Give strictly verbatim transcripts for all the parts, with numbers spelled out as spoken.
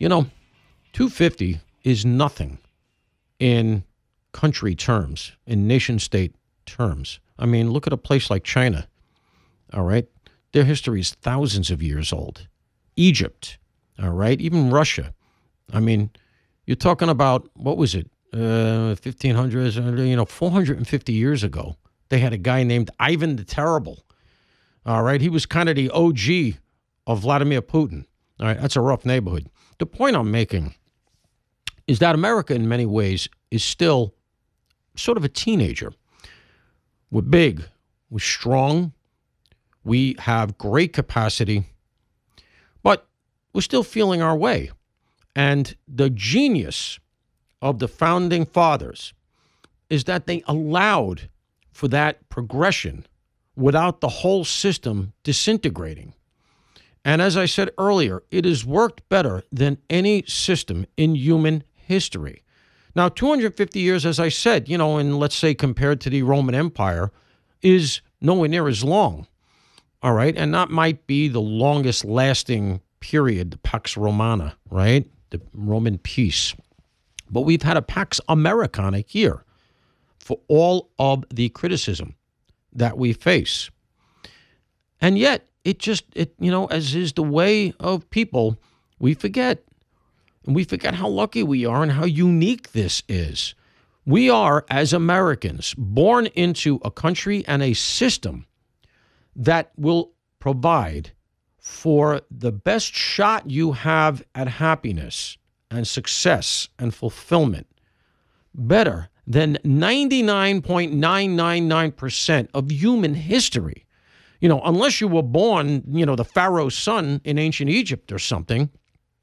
You know, two hundred fifty is nothing in country terms, in nation state terms. I mean, look at a place like China, all right? Their history is thousands of years old. Egypt, all right? Even Russia. I mean, you're talking about, what was it, uh, fifteen hundreds, you know, four hundred fifty years ago. They had a guy named Ivan the Terrible, all right? He was kind of the O G of Vladimir Putin, all right? That's a rough neighborhood. The point I'm making is that America, in many ways, is still sort of a teenager. We're big, we're strong, we have great capacity, but we're still feeling our way. And the genius of the founding fathers is that they allowed for that progression without the whole system disintegrating. And as I said earlier, it has worked better than any system in human history. Now, two hundred fifty years, as I said, you know, and let's say compared to the Roman Empire, is nowhere near as long, all right? And that might be the longest lasting period, the Pax Romana, right? The Roman peace. But we've had a Pax Americana here for all of the criticism that we face. And yet, it just, it you know, as is the way of people, we forget. And we forget how lucky we are and how unique this is. We are, as Americans, born into a country and a system that will provide for the best shot you have at happiness and success and fulfillment better than ninety-nine point nine nine nine percent of human history. You know, unless you were born, you know, the Pharaoh's son in ancient Egypt or something,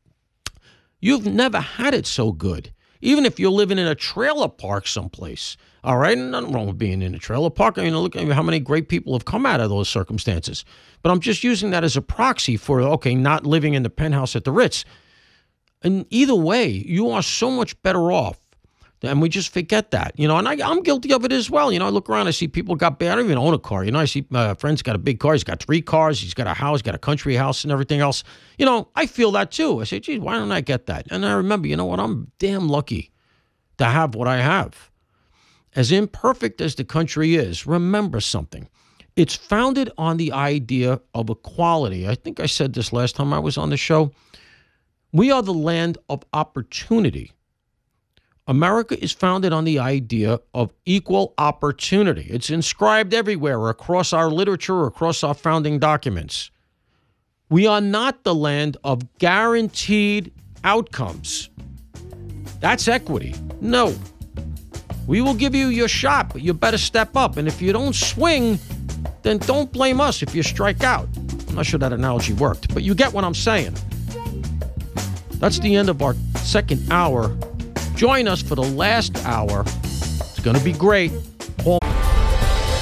you've never had it so good. Even if you're living in a trailer park someplace, all right? Nothing wrong with being in a trailer park. I mean, look at how many great people have come out of those circumstances. But I'm just using that as a proxy for, okay, not living in the penthouse at the Ritz. And either way, you are so much better off. And we just forget that, you know, and I, I'm guilty of it as well. You know, I look around, I see people got, I don't even own a car. You know, I see my friend's got a big car. He's got three cars. He's got a house, got a country house and everything else. You know, I feel that too. I say, geez, why don't I get that? And I remember, you know what? I'm damn lucky to have what I have. As imperfect as the country is, remember something. It's founded on the idea of equality. I think I said this last time I was on the show. We are the land of opportunity. America is founded on the idea of equal opportunity. It's inscribed everywhere across our literature, across our founding documents. We are not the land of guaranteed outcomes. That's equity. No. We will give you your shot, but you better step up. And if you don't swing, then don't blame us if you strike out. I'm not sure that analogy worked, but you get what I'm saying. That's the end of our second hour. Join us for the last hour. It's going to be great.